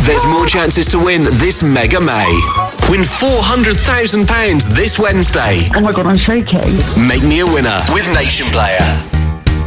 There's more chances to win this Mega May. Win £400,000 this Wednesday. Oh my God, I'm shaking. Make me a winner with Nation Player.